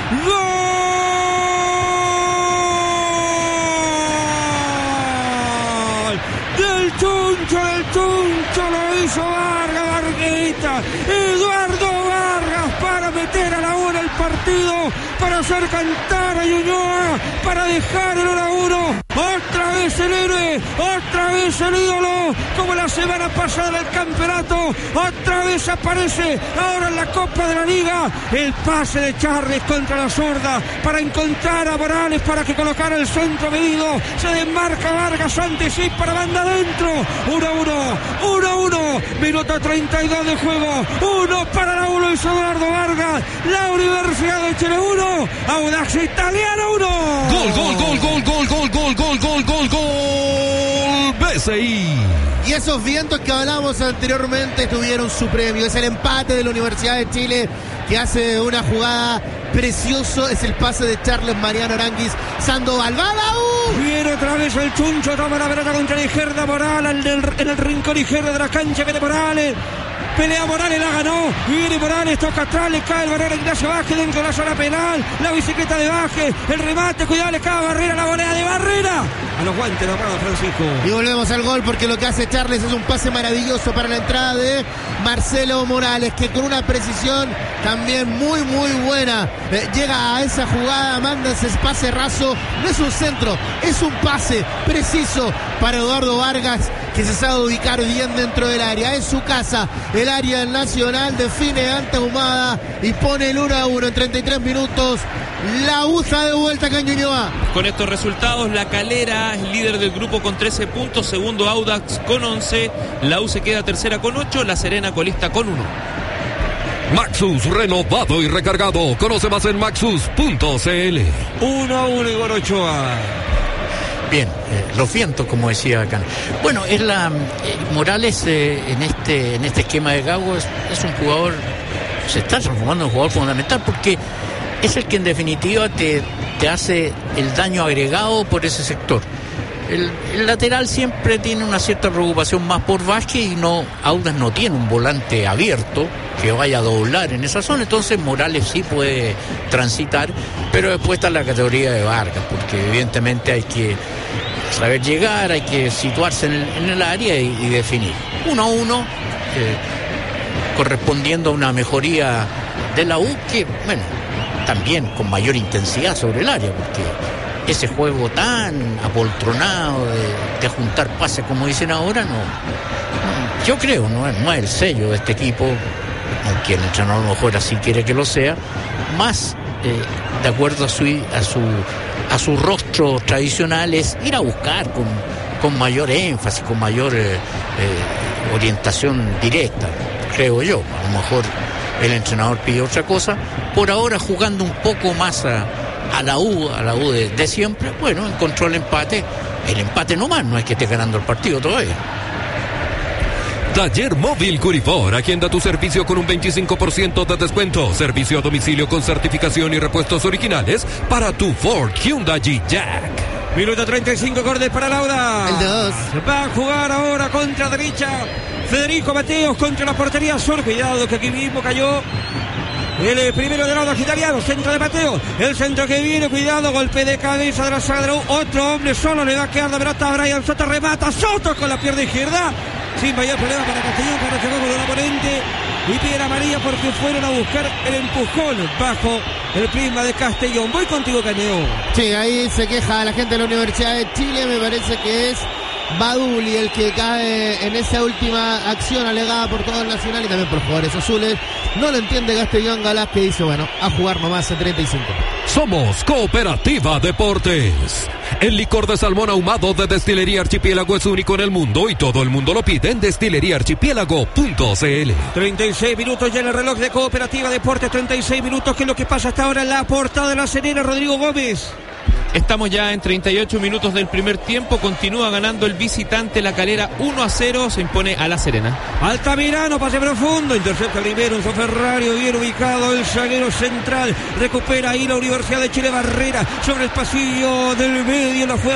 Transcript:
Del Chuncho lo hizo Varguita, Eduardo Vargas, para meter a la hora el partido, para hacer cantar a Ñuñoa, para dejar el 1-1. Otra vez el héroe, otra vez el ídolo, como la semana pasada en el campeonato, otra vez aparece ahora en la Copa de la Liga. El pase de Charles contra la zurda para encontrar a Morales para que colocara el centro medido. Se desmarca Vargas, anticipa la banda adentro. 1-1, minuto 32 de juego. 1 para la 1 hizo Eduardo Vargas. La Universidad de Chile 1, Audax Italiano 1. Gol, BCI. Y esos vientos que hablamos anteriormente tuvieron su premio. Es el empate de la Universidad de Chile, que hace una jugada precioso. Es el pase de Charles Mariano Aranguis. Sandoval, viene otra vez el Chuncho, toma la pelota contra la izquierda, Morales en el rincón izquierdo de la cancha, que de Morales. Pelea Morales, la ganó. Viene Morales, toca atrás, le cae el Barrera, Ignacio Vázquez dentro de la zona penal. La bicicleta de Vázquez, el remate, cuidado, le cae a Barrera, la volea de Barrera. A los guantes, la parada, Francisco. Y volvemos al gol, porque lo que hace Charles es un pase maravilloso para la entrada de Marcelo Morales, que con una precisión también muy buena llega a esa jugada, manda ese pase raso. No es un centro, es un pase preciso para Eduardo Vargas, que se sabe ubicar bien dentro del área. Es su casa, el área nacional, define ante Ahumada y pone el 1-1 en 33 minutos. La USA de vuelta acá en Ñuñoa. Con estos resultados, La Calera es líder del grupo con 13 puntos, segundo Audax con 11, la U se queda tercera con 8, La Serena colista con 1. Maxus, renovado y recargado. Conoce más en maxus.cl. 1-1 Igor Ochoa. Bien, los vientos, como decía acá. Bueno, es Morales en este esquema de Gago es un jugador, se está transformando en un jugador fundamental, porque es el que en definitiva te hace el daño agregado por ese sector. El lateral siempre tiene una cierta preocupación más por Vázquez, y Audax no tiene un volante abierto que vaya a doblar en esa zona. Entonces Morales sí puede transitar, pero después está la categoría de Vargas, porque evidentemente hay que saber llegar, hay que situarse en el área y definir. 1-1, correspondiendo a una mejoría de la U, que bueno, también con mayor intensidad sobre el área, porque ese juego tan apoltronado de juntar pases, como dicen ahora, yo creo, no es el sello de este equipo, aunque el entrenador a lo mejor así quiere que lo sea, más de acuerdo a sus rostros tradicionales, ir a buscar con mayor énfasis, con mayor orientación directa, creo yo. A lo mejor el entrenador pide otra cosa. Por ahora, jugando un poco más a la U de siempre, bueno, encontró el empate nomás, no es que esté ganando el partido todavía. Taller Móvil Curifor, agenda tu servicio con un 25% de descuento. Servicio a domicilio con certificación y repuestos originales para tu Ford, Hyundai y Jack. Minuto 35, corte para Lauda. El 2. Va a jugar ahora contra derecha Federico Mateos contra la portería sur. Cuidado que aquí mismo cayó el primero de Audax Italiano, centro de Mateo, el centro que viene, cuidado, golpe de cabeza de la Sadra. Otro hombre solo, le va a quedar la pelota a Brian Soto, remata Soto con la pierna izquierda, sin mayor problema para Castellón, para este juego del oponente, y pide amarilla porque fueron a buscar el empujón bajo el prisma de Castellón. Voy contigo, Caneo. Sí, ahí se queja la gente de la Universidad de Chile, me parece que es Baduli el que cae en esa última acción alegada por todo el Nacional y también por jugadores azules. No lo entiende Castellón Galás, que dice, bueno, a jugar nomás en 35. Somos Cooperativa Deportes. El licor de salmón ahumado de Destilería Archipiélago es único en el mundo y todo el mundo lo pide en destileriaarchipiélago.cl. 36 minutos ya en el reloj de Cooperativa Deportes, 36 minutos, que es lo que pasa hasta ahora en la portada de La Serena. Rodrigo Gómez. Estamos ya en 38 minutos del primer tiempo. Continúa ganando el visitante La Calera 1-0. Se impone a La Serena. Altamirano, pase profundo. Intercepta primero Enzo Ferrario. Bien ubicado el zaguero central. Recupera ahí la Universidad de Chile. Barrera sobre el pasillo del medio. La fue